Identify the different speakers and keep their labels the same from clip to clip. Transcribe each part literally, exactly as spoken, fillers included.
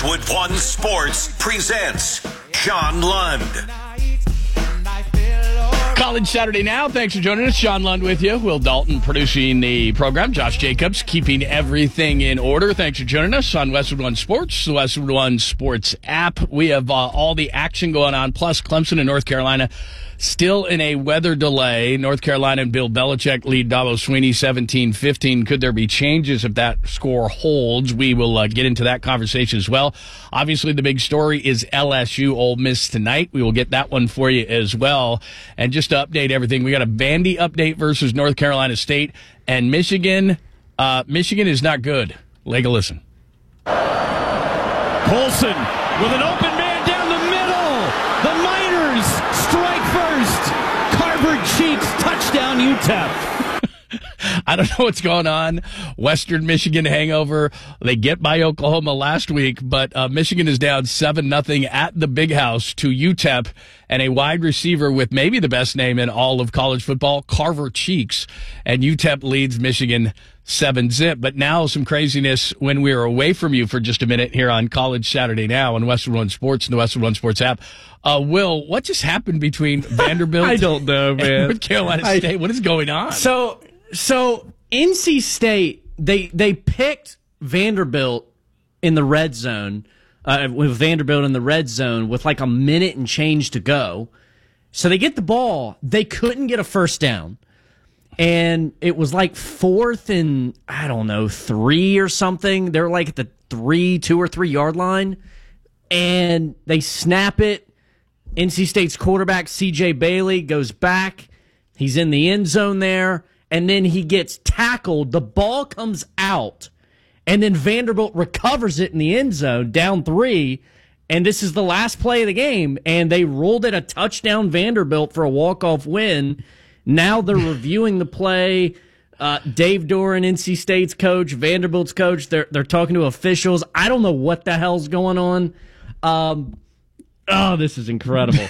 Speaker 1: Westwood One Sports presents Sean Lund.
Speaker 2: College Saturday Now. Thanks for joining us. Sean Lund with you. Will Dalton producing the program. Josh Jacobs keeping everything in order. Thanks for joining us on Westwood One Sports, the Westwood One Sports app. We have uh, all the action going on, plus Clemson and North Carolina still in a weather delay. North Carolina and Bill Belichick lead Dabo Swinney seventeen fifteen. Could there be changes if that score holds? We will uh, get into that conversation as well. Obviously, the big story is L S U Ole Miss tonight. We will get that one for you as well. And just to update everything, we got a Vandy update versus North Carolina State. And Michigan, uh, Michigan is not good. Take a listen.
Speaker 3: Colson with an open man down the middle. The Miners strike first. Carver Cheeks, touchdown U T E P.
Speaker 2: I don't know what's going on. Western Michigan hangover. They get by Oklahoma last week, but uh, Michigan is down seven nothing at the Big House to U T E P, and a wide receiver with maybe the best name in all of college football, Carver Cheeks, and U T E P leads Michigan seven zip. But now some craziness when we are away from you for just a minute here on College Saturday Now on Westwood One Sports and the Westwood One Sports app. Uh, Will, what just happened between Vanderbilt
Speaker 4: I don't know, man.
Speaker 2: and North Carolina State? I, what is going on?
Speaker 4: So, so N C State, they they picked Vanderbilt in the red zone, uh, with Vanderbilt in the red zone with like a minute and change to go. So they get the ball. They couldn't get a first down. And it was like fourth and, I don't know, three or something. They're like at the three, two or three yard line. And they snap it. N C State's quarterback, C J Bailey, goes back. He's in the end zone there. And then he gets tackled. The ball comes out. And then Vanderbilt recovers it in the end zone, down three. And this is the last play of the game. And they ruled it a touchdown Vanderbilt for a walk-off win. Now they're reviewing the play. Uh, Dave Doran, N C State's coach, Vanderbilt's coach, they're they're talking to officials. I don't know what the hell's going on. Um, oh, this is incredible.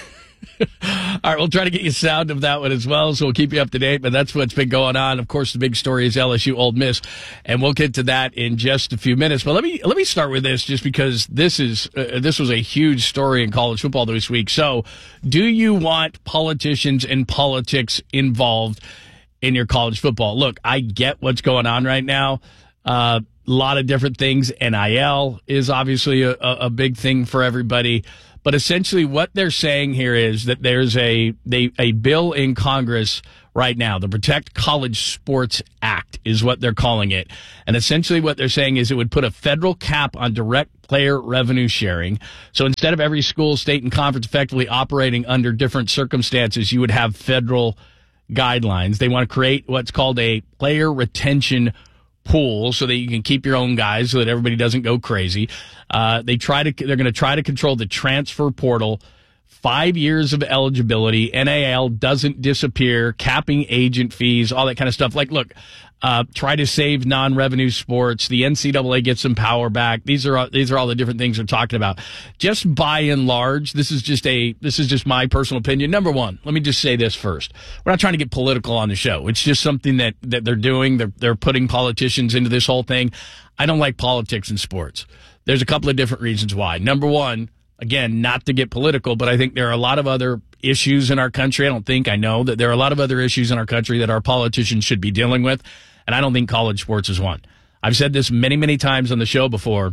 Speaker 2: All right, we'll try to get you sound of that one as well, so we'll keep you up to date, but that's what's been going on. Of course, the big story is L S U Ole Miss, and we'll get to that in just a few minutes. But let me let me start with this, just because this is uh, this was a huge story in college football this week. So, do you want politicians and politics involved in your college football? Look, I get what's going on right now. Uh, a lot of different things. N I L is obviously a, a big thing for everybody. But essentially what they're saying here is that there's a they, a bill in Congress right now, the Protect College Sports Act is what they're calling it. And essentially what they're saying is it would put a federal cap on direct player revenue sharing. So instead of every school, state, and conference effectively operating under different circumstances, you would have federal guidelines. They want to create what's called a player retention pool so that you can keep your own guys so that everybody doesn't go crazy. Uh, they try to, they're going to try to control the transfer portal, five years of eligibility. N I L doesn't disappear, capping agent fees, all that kind of stuff. Like, look, uh, try to save non-revenue sports. The N C double A gets some power back. These are, these are all the different things they're talking about. Just by and large, this is just a, this is just my personal opinion. Number one, let me just say this first. We're not trying to get political on the show. It's just something that, that they're doing. They're, they're putting politicians into this whole thing. I don't like politics in sports. There's a couple of different reasons why. Number one, again, not to get political, but I think there are a lot of other issues in our country. I don't think, I know that there are a lot of other issues in our country that our politicians should be dealing with, and I don't think college sports is one. I've said this many, many times on the show before,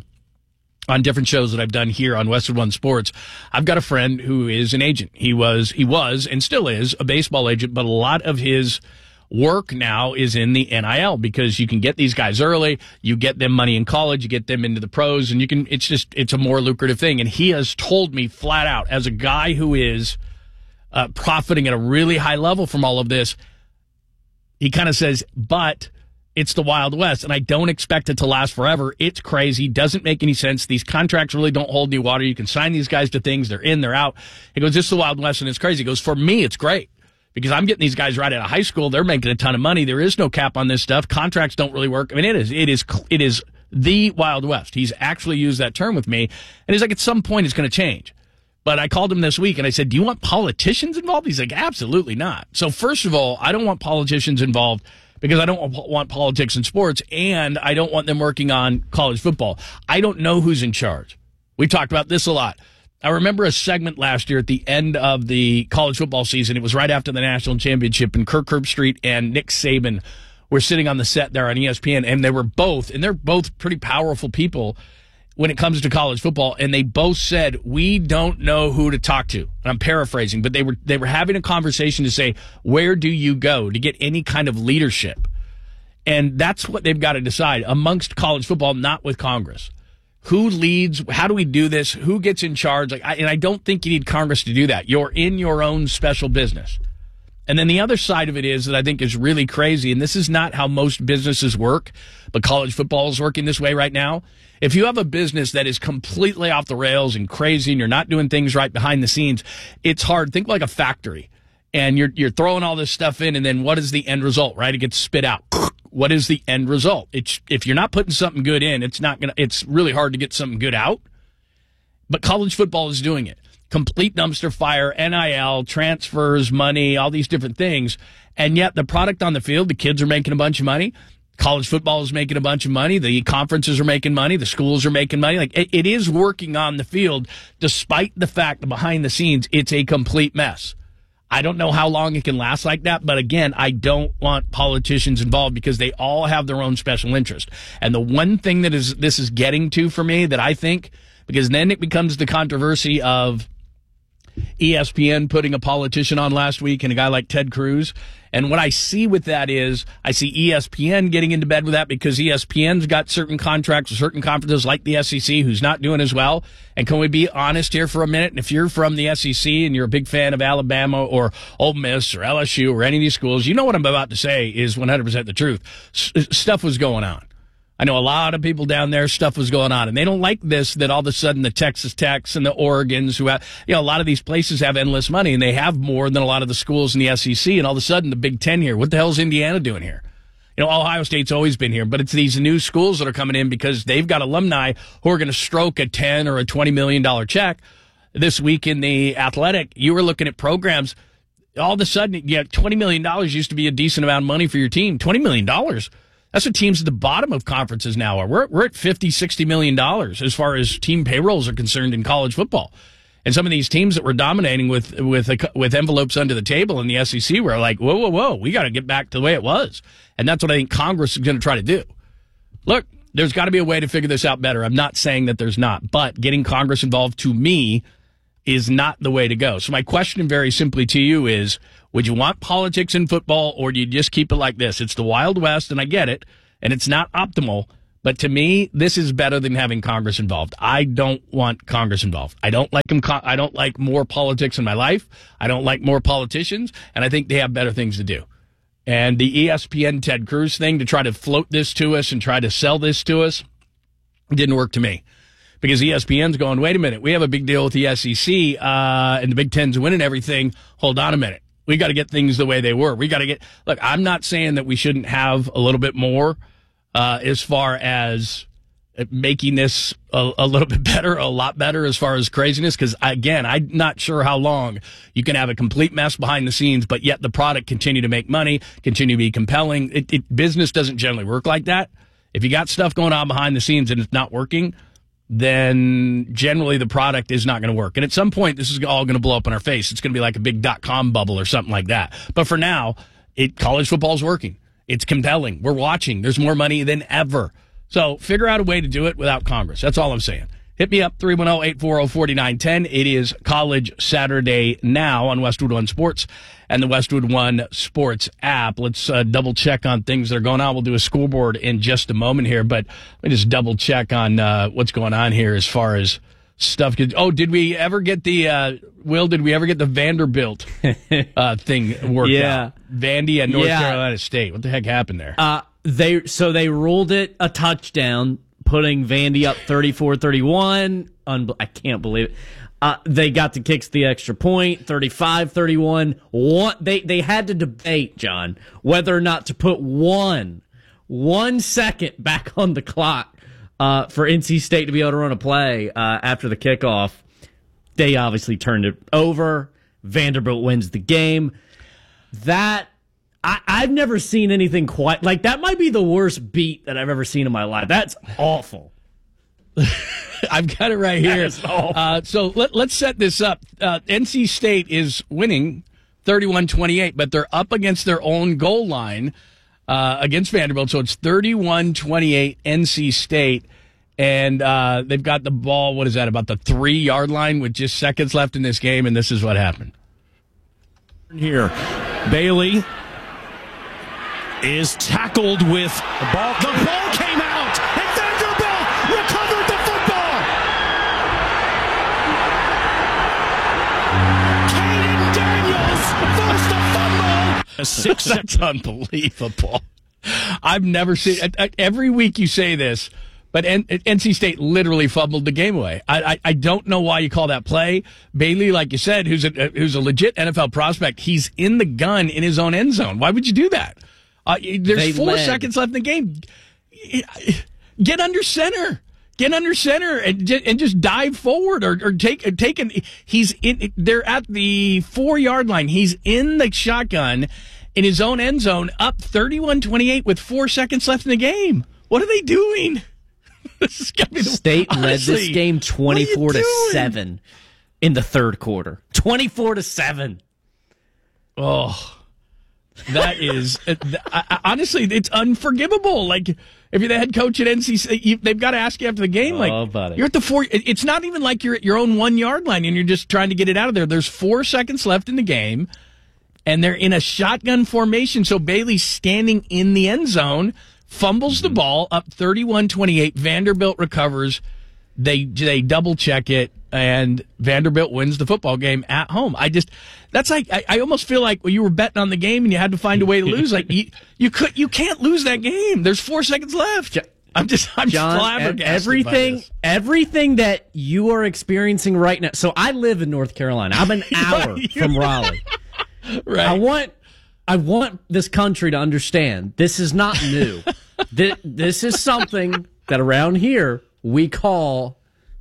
Speaker 2: on different shows that I've done here on Westwood One Sports. I've got a friend who is an agent. He was, he was, and still is, a baseball agent, but a lot of his work now is in the N I L because you can get these guys early, you get them money in college, you get them into the pros, and you can, it's just, it's a more lucrative thing. And he has told me flat out, as a guy who is uh, profiting at a really high level from all of this, he kind of says, but it's the Wild West, and I don't expect it to last forever. It's crazy, doesn't make any sense. These contracts really don't hold any water. You can sign these guys to things, they're in, they're out. He goes, this is the Wild West, and it's crazy. He goes, for me, it's great. Because I'm getting these guys right out of high school. They're making a ton of money. There is no cap on this stuff. Contracts don't really work. I mean, it is, it is, it is the Wild West. He's actually used that term with me. And he's like, at some point, it's going to change. But I called him this week and I said, do you want politicians involved? He's like, absolutely not. So first of all, I don't want politicians involved because I don't want politics in sports, and I don't want them working on college football. I don't know who's in charge. We talked about this a lot. I remember a segment last year at the end of the college football season. It was right after the national championship, and Kirk Herbstreit and Nick Saban were sitting on the set there on E S P N, and they were both, and they're both pretty powerful people when it comes to college football, and they both said, we don't know who to talk to. And I'm paraphrasing, but they were they were having a conversation to say, where do you go to get any kind of leadership? And that's what they've got to decide amongst college football, not with Congress. Who leads? How do we do this? Who gets in charge? Like, I, and I don't think you need Congress to do that. You're in your own special business. And then the other side of it is that I think is really crazy, and this is not how most businesses work, but college football is working this way right now. If you have a business that is completely off the rails and crazy and you're not doing things right behind the scenes, it's hard. Think like a factory, and you're you're throwing all this stuff in, and then what is the end result, right? It gets spit out. What is the end result? It's, if you're not putting something good in, it's not gonna. It's really hard to get something good out. But college football is doing it. Complete dumpster fire, N I L, transfers, money, all these different things. And yet the product on the field, the kids are making a bunch of money. College football is making a bunch of money. The conferences are making money. The schools are making money. Like, it, it is working on the field, despite the fact that behind the scenes, it's a complete mess. I don't know how long it can last like that. But again, I don't want politicians involved because they all have their own special interest. And the one thing that is this is getting to for me that I think, because then it becomes the controversy of E S P N putting a politician on last week and a guy like Ted Cruz. And what I see with that is I see E S P N getting into bed with that because E S P N's got certain contracts with certain conferences like the S E C who's not doing as well. And can we be honest here for a minute? And if you're from the S E C and you're a big fan of Alabama or Ole Miss or L S U or any of these schools, you know what I'm about to say is one hundred percent the truth. S- stuff was going on. I know a lot of people down there, stuff was going on, and they don't like this, that all of a sudden the Texas Techs and the Oregons, who have, you know, a lot of these places have endless money, and they have more than a lot of the schools in the S E C, and all of a sudden the Big Ten here, what the hell is Indiana doing here? You know, Ohio State's always been here, but it's these new schools that are coming in because they've got alumni who are going to stroke a ten or a twenty million dollars check. This week in the Athletic, you were looking at programs, all of a sudden, yeah, twenty million dollars used to be a decent amount of money for your team. twenty million dollars. That's what teams at the bottom of conferences now are. We're, we're at fifty, sixty million dollars as far as team payrolls are concerned in college football. And some of these teams that were dominating with, with, a, with envelopes under the table in the S E C were like, whoa, whoa, whoa, we got to get back to the way it was. And that's what I think Congress is going to try to do. Look, there's got to be a way to figure this out better. I'm not saying that there's not, but getting Congress involved, to me, is not the way to go. So my question very simply to you is, would you want politics in football, or do you just keep it like this? It's the Wild West, and I get it, and it's not optimal, but to me, this is better than having Congress involved. I don't want Congress involved. I don't like them. I don't like more politics in my life. I don't like more politicians, and I think they have better things to do. And the E S P N Ted Cruz thing to try to float this to us and try to sell this to us didn't work to me. Because E S P N's going, wait a minute, we have a big deal with the S E C, uh, and the Big Ten's winning everything. Hold on a minute. We got to get things the way they were. We got to get, look, I'm not saying that we shouldn't have a little bit more, uh, as far as making this a, a little bit better, a lot better as far as craziness. Because again, I'm not sure how long you can have a complete mess behind the scenes, but yet the product continue to make money, continue to be compelling. It, it, business doesn't generally work like that. If you got stuff going on behind the scenes and it's not working, then generally the product is not going to work. And at some point, this is all going to blow up in our face. It's going to be like a big dot-com bubble or something like that. But for now, it, college football is working. It's compelling. We're watching. There's more money than ever. So figure out a way to do it without Congress. That's all I'm saying. Hit me up, three one zero, eight four zero, four nine one zero. It is College Saturday now on Westwood One Sports and the Westwood One Sports app. Let's uh, double check on things that are going on. We'll do a scoreboard in just a moment here, but let me just double check on uh, what's going on here as far as stuff. Oh, did we ever get the, uh, Will, did we ever get the Vanderbilt uh, thing worked
Speaker 4: yeah.
Speaker 2: out? Vandy at North
Speaker 4: yeah.
Speaker 2: Carolina State. What the heck happened there?
Speaker 4: Uh, they So they ruled it a touchdown, putting Vandy up thirty-four thirty-one. Unbe- I can't believe it. Uh, they got to kick the extra point, thirty-five thirty-one. One, they, they had to debate, John, whether or not to put one, one second back on the clock uh, for N C State to be able to run a play uh, after the kickoff. They obviously turned it over. Vanderbilt wins the game. That I, I've never seen anything quite like that. Might be the worst beat that I've ever seen in my life. That's awful.
Speaker 2: I've got it right here. Uh, so let, let's set this up. Uh, N C State is winning thirty-one twenty-eight, but they're up against their own goal line uh, against Vanderbilt. So it's thirty-one twenty-eight N C State. And uh, they've got the ball, what is that, about the three-yard line with just seconds left in this game, and this is what happened.
Speaker 3: Here, Bailey is tackled with the ball. The ball came out, and Vanderbilt recovered the football. Caden Daniels forced a fumble. A six.
Speaker 2: That's unbelievable. I've never seen – every week you say this, but N- NC State literally fumbled the game away. I, I I don't know why you call that play. Bailey, like you said, who's a who's a legit N F L prospect, he's in the gun in his own end zone. Why would you do that? Uh, there's
Speaker 4: They
Speaker 2: four
Speaker 4: led.
Speaker 2: seconds left in the game. Get under center. Get under center and just, and just dive forward or, or take take an. He's in. They're at the four yard line. He's in the shotgun in his own end zone, up thirty-one twenty-eight with four seconds left in the game. What are they doing? This is gonna be the,
Speaker 4: State
Speaker 2: honestly,
Speaker 4: led this game twenty-four to seven in the third quarter. twenty-four to seven.
Speaker 2: Oh, that is I, I, honestly, it's unforgivable. Like if you're the head coach at N C State, you, they've got to ask you after the game. Like
Speaker 4: Oh, buddy.
Speaker 2: you're at the four. it- It's not even like you're at your own one yard line and you're just trying to get it out of there. There's four seconds left in the game, and they're in a shotgun formation. So Bailey's standing in the end zone. Fumbles the ball up thirty-one twenty-eight. Vanderbilt recovers. They they double check it, and Vanderbilt wins the football game at home. I just that's like I, I almost feel like well, you were betting on the game and you had to find a way to lose. Like you, you could you can't lose that game. There's four seconds left. I'm just I'm
Speaker 4: John,
Speaker 2: flabbergasted by
Speaker 4: everything,
Speaker 2: this.
Speaker 4: everything that you are experiencing right now. So I live in North Carolina. I'm an hour
Speaker 2: You-
Speaker 4: from Raleigh.
Speaker 2: Right.
Speaker 4: I want, I want this country to understand this is not new. this, this is something that around here we call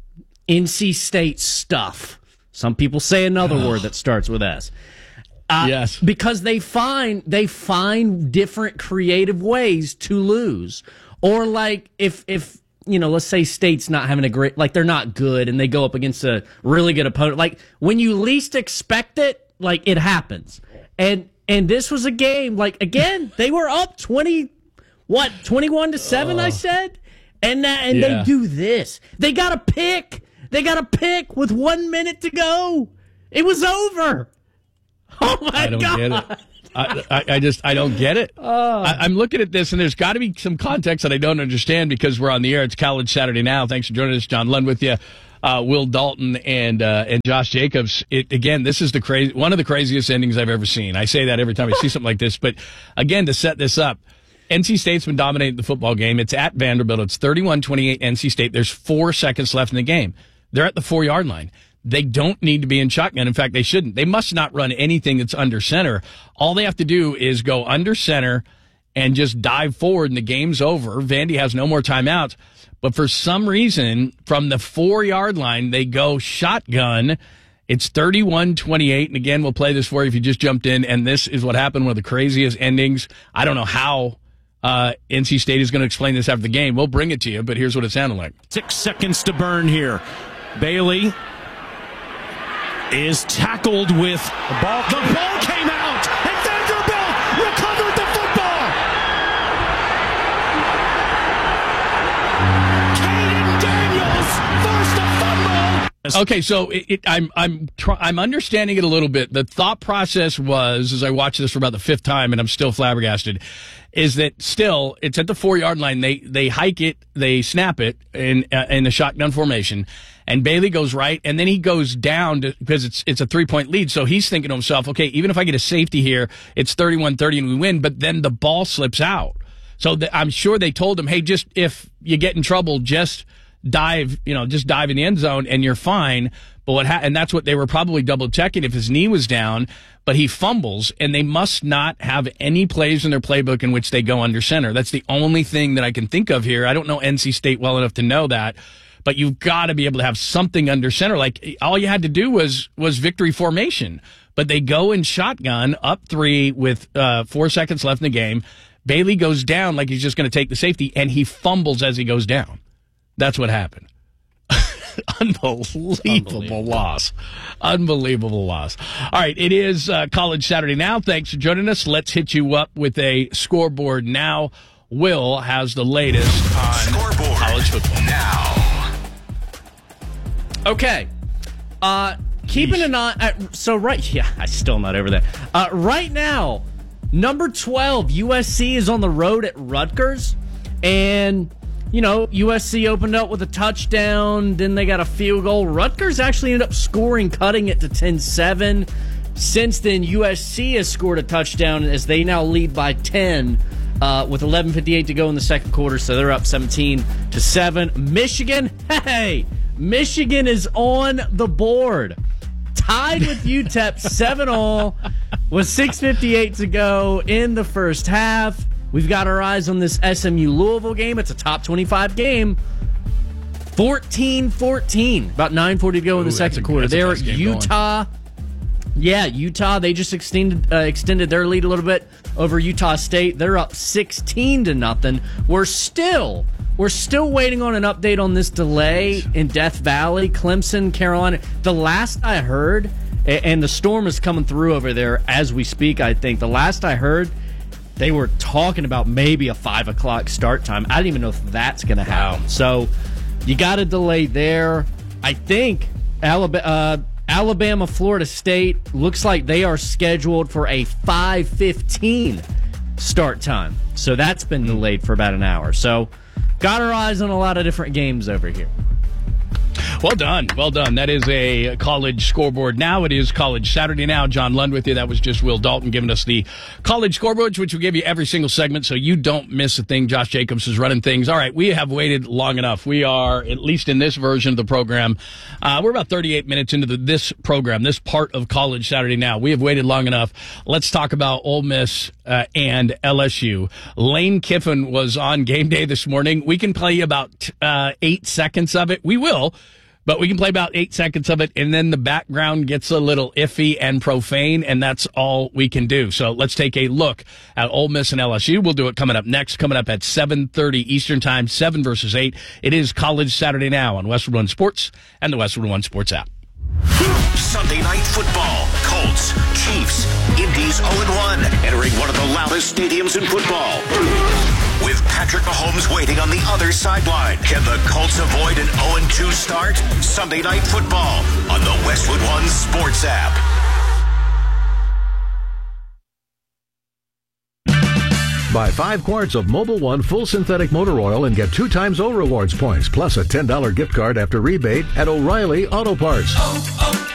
Speaker 4: N C State stuff. Some people say another word that starts with S. Uh,
Speaker 2: Yes.
Speaker 4: because they find they find different creative ways to lose. Or like if if you know, let's say State's not having a great, like they're not good, and they go up against a really good opponent. Like when you least expect it, like it happens. And and this was a game. Like again, they were up twenty, what twenty-one to seven? I said, and uh, and
Speaker 2: Yeah.
Speaker 4: they do this. They got a pick. They got a pick with one minute to go. It was over. Oh my
Speaker 2: I don't
Speaker 4: god!
Speaker 2: get it. I, I, I just I don't get it. I, I'm looking at this, and there's got to be some context that I don't understand because we're on the air. It's College Saturday Now. Thanks for joining us, John Lund with you, uh, Will Dalton, and uh, and Josh Jacobs. It, again, this is the crazy one of the craziest endings I've ever seen. I say that every time I see something like this, but again, to set this up, N C State's been dominating the football game. It's at Vanderbilt. It's thirty-one twenty-eight N C State. There's four seconds left in the game. They're at the four yard line. They don't need to be in shotgun. In fact, they shouldn't. They must not run anything that's under center. All they have to do is go under center and just dive forward, and the game's over. Vandy has no more timeouts. But for some reason, from the four-yard line, they go shotgun. It's thirty-one twenty-eight. And again, we'll play this for you if you just jumped in. And this is what happened, one of the craziest endings. I don't know how uh, N C State is going to explain this after the game. We'll bring it to you, but here's what it sounded like.
Speaker 3: Six seconds to burn here. Bailey is tackled with the ball. The ball came out, and Vanderbilt recovered the football. Caden Daniels forced a fumble.
Speaker 2: Okay, so it, it, I'm I'm try, I'm understanding it a little bit. The thought process was, as I watched this for about the fifth time, and I'm still flabbergasted, is that still it's at the four yard line. They they hike it, they snap it in uh, in a shotgun formation, and Bailey goes right, and then he goes down to, because it's it's a three point lead. So he's thinking to himself, okay, even if I get a safety here, it's thirty-one thirty and we win. But then the ball slips out. So the, I'm sure they told him, hey, just if you get in trouble, just dive, you know, just dive in the end zone and you're fine. But what ha- and that's what they were probably double checking if his knee was down, but he fumbles, and they must not have any plays in their playbook in which they go under center. That's the only thing that I can think of here. I don't know N C State well enough to know that, but you've got to be able to have something under center. Like all you had to do was was victory formation, but they go in shotgun up three with uh, four seconds left in the game. Bailey goes down like he's just going to take the safety, and he fumbles as he goes down. That's what happened. Unbelievable,
Speaker 4: Unbelievable
Speaker 2: loss. Unbelievable loss. All right, it is uh, College Saturday now. Thanks for joining us. Let's hit you up with a scoreboard now. Will has the latest on
Speaker 1: Scoreboard
Speaker 2: college football
Speaker 1: now.
Speaker 4: Okay. Uh, keeping an eye. Uh, so, right. Yeah, I'm still not over that. Uh, right now, number twelve, U S C is on the road at Rutgers. And, you know, U S C opened up with a touchdown. Then they got a field goal. Rutgers actually ended up scoring, cutting it to ten seven. Since then, U S C has scored a touchdown as they now lead by ten. Uh, with eleven fifty-eight to go in the second quarter, so they're up seventeen to seven. Michigan, hey, Michigan is on the board, tied with U T E P seven all, with six fifty-eight to go in the first half. We've got our eyes on this S M U Louisville game. It's a top twenty-five game. fourteen fourteen, about nine forty to go in
Speaker 2: Ooh,
Speaker 4: the second
Speaker 2: a,
Speaker 4: quarter. They're Utah. Going. Yeah, Utah, they just extended uh, extended their lead a little bit over Utah State. They're up sixteen to nothing. We're still we're still waiting on an update on this delay in Death Valley, Clemson, Carolina. The last I heard, and the storm is coming through over there as we speak, I think. The last I heard, they were talking about maybe a five o'clock start time. I don't even know if that's going to happen. Wow. So you got a delay there. I think Alabama... Uh, Alabama, Florida State looks like they are scheduled for a five fifteen start time. So that's been delayed for about an hour. So got our eyes on a lot of different games over here.
Speaker 2: Well done. Well done. That is a college scoreboard now. It is College Saturday now. John Lund with you. That was just Will Dalton giving us the college scoreboards, which we give you every single segment so you don't miss a thing. Josh Jacobs is running things. All right, we have waited long enough. We are, at least in this version of the program, uh, we're about thirty-eight minutes into the, this program, this part of College Saturday now. We have waited long enough. Let's talk about Ole Miss uh, and L S U. Lane Kiffin was on game day this morning. We can play you about uh, eight seconds of it. We will. But we can play about eight seconds of it, and then the background gets a little iffy and profane, and that's all we can do. So let's take a look at Ole Miss and L S U. We'll do it coming up next, coming up at seven thirty Eastern Time, seven versus eight. It is College Saturday now on Westwood One Sports and the Westwood One Sports app.
Speaker 1: Sunday Night Football. Colts, Chiefs, Indy's oh and one, entering one of the loudest stadiums in football. With Patrick Mahomes waiting on the other sideline, can the Colts avoid an oh and two start? Sunday Night Football on the Westwood One Sports app.
Speaker 5: Buy five quarts of Mobil One full synthetic motor oil and get two times O Rewards points, plus a ten dollars gift card after rebate at O'Reilly Auto Parts.
Speaker 6: Oh,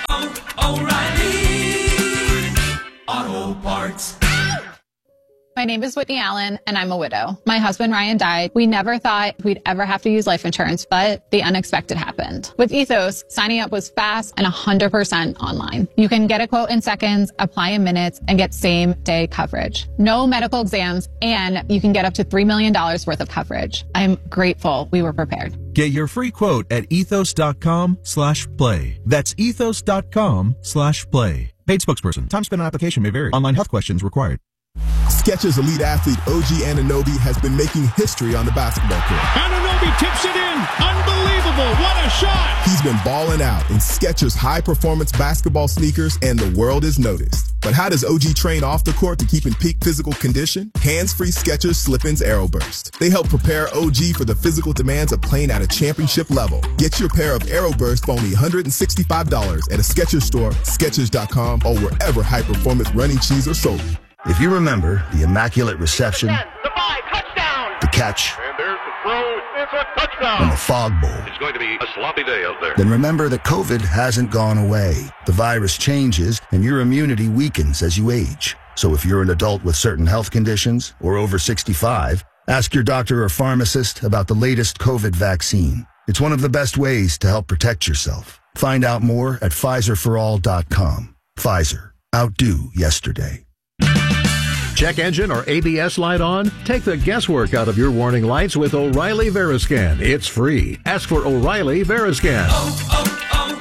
Speaker 6: oh, oh, O'Reilly Auto Parts.
Speaker 7: My name is Whitney Allen, and I'm a widow. My husband, Ryan, died. We never thought we'd ever have to use life insurance, but the unexpected happened. With Ethos, signing up was fast and one hundred percent online. You can get a quote in seconds, apply in minutes, and get same-day coverage. No medical exams, and you can get up to three million dollars worth of coverage. I'm grateful we were prepared.
Speaker 8: Get your free quote at ethos.com slash play. That's ethos.com slash play. Paid spokesperson. Time spent on application may vary. Online health questions required.
Speaker 9: Skechers elite athlete O G Anunoby has been making history on the basketball court.
Speaker 3: Anunoby tips it in. Unbelievable. What a shot.
Speaker 9: He's been balling out in Skechers high-performance basketball sneakers, and the world has noticed. But how does O G train off the court to keep in peak physical condition? Hands-free Skechers Slip-ins Aeroburst. They help prepare O G for the physical demands of playing at a championship level. Get your pair of Aeroburst for only one hundred sixty-five dollars at a Skechers store, Skechers dot com, or wherever high-performance running shoes are sold.
Speaker 10: If you remember the immaculate reception,
Speaker 11: the five, touchdown,
Speaker 10: the catch,
Speaker 11: and there's the throw, it's a touchdown,
Speaker 10: and the fog bowl,
Speaker 11: it's going to be a sloppy day out there.
Speaker 10: Then remember that COVID hasn't gone away. The virus changes, and your immunity weakens as you age. So if you're an adult with certain health conditions or over sixty-five, ask your doctor or pharmacist about the latest COVID vaccine. It's one of the best ways to help protect yourself. Find out more at Pfizer for all dot com. Pfizer. Outdo yesterday.
Speaker 5: Check engine or A B S light on? Take the guesswork out of your warning lights with O'Reilly Veriscan. It's free. Ask for O'Reilly Veriscan.
Speaker 6: Oh,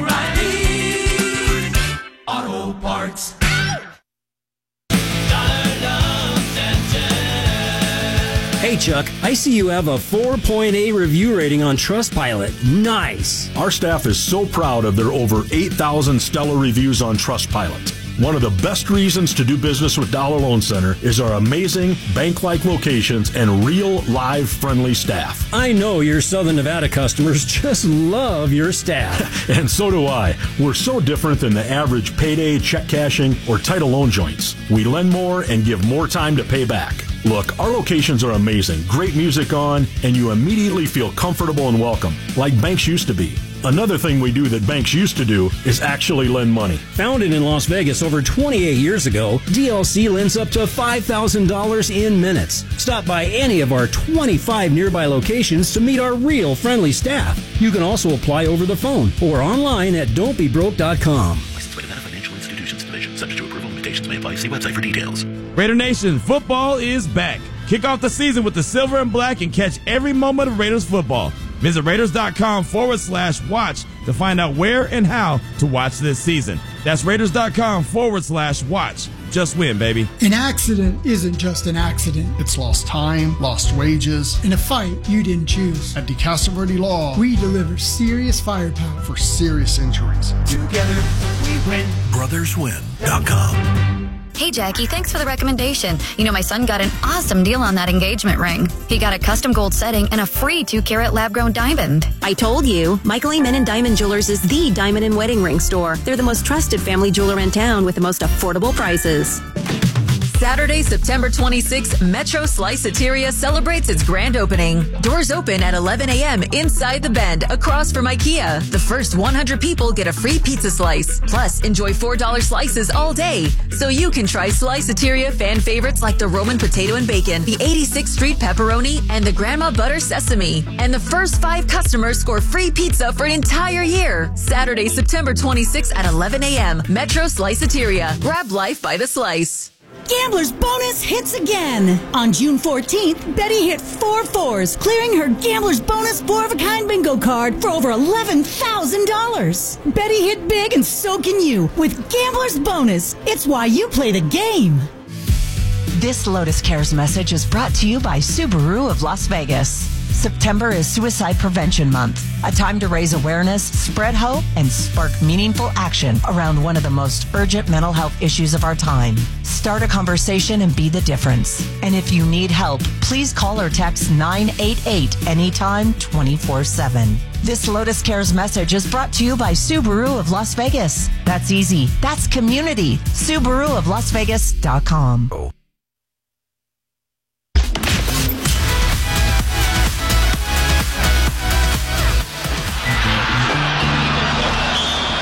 Speaker 6: oh, oh, O'Reilly Auto Parts.
Speaker 4: Hey,
Speaker 12: Hey, Chuck, I see you have a four point eight review rating on Trustpilot. Nice.
Speaker 13: Our staff is so proud of their over eight thousand stellar reviews on Trustpilot. One of the best reasons to do business with Dollar Loan Center is our amazing bank-like locations and real, live, friendly staff.
Speaker 12: I know your Southern Nevada customers just love your staff.
Speaker 13: And so do I. We're so different than the average payday, check cashing, or title loan joints. We lend more and give more time to pay back. Look, our locations are amazing, great music on, and you immediately feel comfortable and welcome, like banks used to be. Another thing we do that banks used to do is actually lend money.
Speaker 12: Founded in Las Vegas over twenty-eight years ago, D L C lends up to five thousand dollars in minutes. Stop by any of our twenty-five nearby locations to meet our real friendly staff. You can also apply over the phone or online at don't be broke dot com.
Speaker 14: Licensed by Nevada Financial Institutions Division. Subject to approval, limitations may apply. See website for details.
Speaker 15: Raider Nation, football is back. Kick off the season with the silver and black and catch every moment of Raiders football. Visit Raiders.com forward slash watch to find out where and how to watch this season. That's Raiders.com forward slash watch. Just win, baby.
Speaker 16: An accident isn't just an accident.
Speaker 17: It's lost time, lost wages.
Speaker 16: In a fight you didn't choose.
Speaker 17: At DeCastro Verde Law,
Speaker 16: we deliver serious firepower
Speaker 17: for serious injuries.
Speaker 6: Together we win.
Speaker 14: Brothers Win dot com.
Speaker 18: Hey, Jackie, thanks for the recommendation. You know, my son got an awesome deal on that engagement ring. He got a custom gold setting and a free two-carat lab-grown diamond.
Speaker 19: I told you, Michael Amen Diamond Jewelers is the diamond and wedding ring store. They're the most trusted family jeweler in town with the most affordable prices.
Speaker 20: Saturday, September twenty-sixth, Metro Sliceateria celebrates its grand opening. Doors open at eleven a.m. inside the Bend, across from IKEA. The first one hundred people get a free pizza slice. Plus, enjoy four dollar slices all day. So you can try Sliceateria fan favorites like the Roman potato and bacon, the eighty-sixth Street pepperoni, and the Grandma Butter sesame. And the first five customers score free pizza for an entire year. Saturday, September twenty-sixth at eleven a.m. Metro Sliceateria. Grab life by the slice.
Speaker 21: Gambler's Bonus hits again. On June fourteenth, Betty hit four fours, clearing her Gambler's Bonus four-of-a-kind bingo card for over eleven thousand dollars. Betty hit big and so can you with Gambler's Bonus. It's why you play the game.
Speaker 22: This Lotus Cares message is brought to you by Subaru of Las Vegas. September is Suicide Prevention Month, a time to raise awareness, spread hope, and spark meaningful action around one of the most urgent mental health issues of our time. Start a conversation and be the difference. And if you need help, please call or text nine eight eight anytime twenty-four seven. This Lotus Cares message is brought to you by Subaru of Las Vegas. That's easy. That's community. Subaru of Las Vegas dot com.